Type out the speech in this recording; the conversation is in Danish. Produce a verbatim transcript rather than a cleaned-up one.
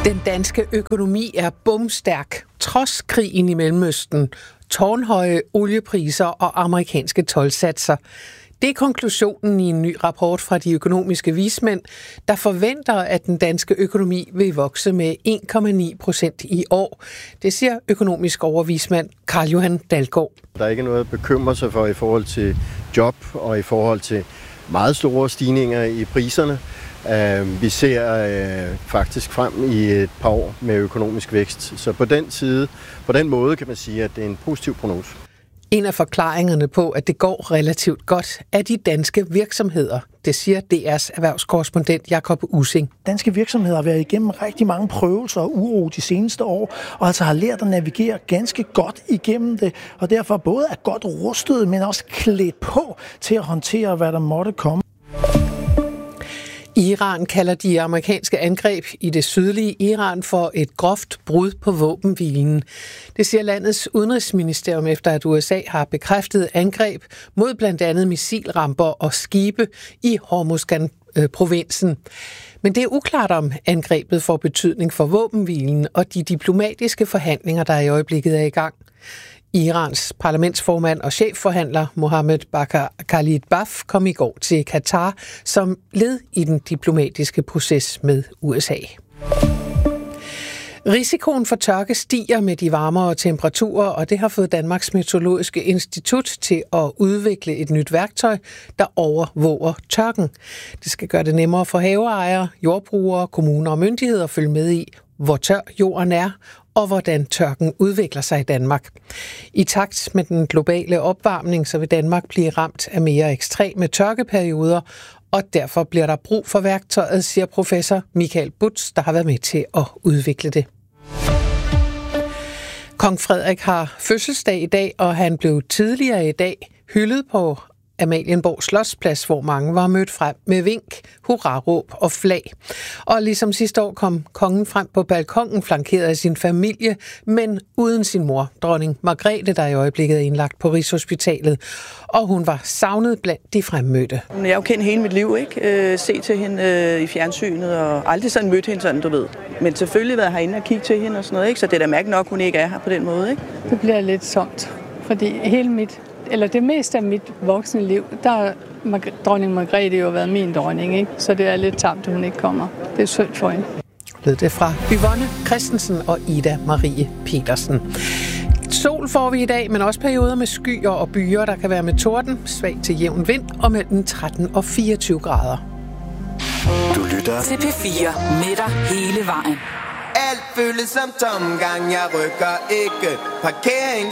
Den danske økonomi er bomstærk, trods krigen i Mellemøsten, tårnhøje oliepriser og amerikanske toldsatser. Det er konklusionen i en ny rapport fra de økonomiske vismænd, der forventer, at den danske økonomi vil vokse med en komma ni procent i år. Det siger økonomisk overvismand Carl Johan Dalgaard. Der er ikke noget at bekymre sig for i forhold til job og i forhold til meget store stigninger i priserne. Vi ser faktisk frem i et par år med økonomisk vækst. Så på den side, på den måde kan man sige, at det er en positiv prognose. En af forklaringerne på, at det går relativt godt, er de danske virksomheder. Det siger D R's erhvervskorrespondent Jakob Ussing. Danske virksomheder har været igennem rigtig mange prøvelser og uro de seneste år, og altså har lært at navigere ganske godt igennem det, og derfor både er godt rustet, men også klædt på til at håndtere, hvad der måtte komme. Iran kalder de amerikanske angreb i det sydlige Iran for et groft brud på våbenhvilen. Det siger landets udenrigsministerium efter, at U S A har bekræftet angreb mod blandt andet missilramper og skibe i Hormuzgan-provinsen. Men det er uklart, om angrebet får betydning for våbenhvilen og de diplomatiske forhandlinger, der i øjeblikket er i gang. Irans parlamentsformand og chefforhandler Mohammed Bakr Khalibaf kom i går til Katar som led i den diplomatiske proces med U S A. Risikoen for tørke stiger med de varmere temperaturer, og det har fået Danmarks Meteorologiske Institut til at udvikle et nyt værktøj, der overvåger tørken. Det skal gøre det nemmere for haveejere, jordbrugere, kommuner og myndigheder at følge med i, hvor tør jorden er, og hvordan tørken udvikler sig i Danmark. I takt med den globale opvarmning, så vil Danmark blive ramt af mere ekstreme tørkeperioder, og derfor bliver der brug for værktøjet, siger professor Michael Butz, der har været med til at udvikle det. Kong Frederik har fødselsdag i dag, og han blev tidligere i dag hyldet på Amalienborg Slotsplads, hvor mange var mødt frem med vink, hurraråb og flag. Og ligesom sidste år kom kongen frem på balkongen, flankeret af sin familie, men uden sin mor, dronning Margrethe, der i øjeblikket er indlagt på Rigshospitalet. Og hun var savnet blandt de fremmødte. Jeg har jo kendt hele mit liv, ikke? Øh, se til hende øh, i fjernsynet, og aldrig sådan mødt hende sådan, du ved. Men selvfølgelig været herinde og kigge til hende og sådan noget, ikke? Så det er da mærkeligt nok, hun ikke er her på den måde, ikke? Det bliver lidt somt, fordi hele mit eller det meste af mit voksne liv, der har dronning Margrethe jo været min dronning, ikke? Så det er lidt tamt, at hun ikke kommer. Det er synd for hende. Lød det fra Yvonne Christensen og Ida Marie Petersen. Sol får vi i dag, men også perioder med skyer og byer, der kan være med torden, svag til jævn vind og mellem tretten og fireogtyve grader. Du lytter til P fire med dig hele vejen. Alt føles som tomgang, jeg rykker ikke. Parkering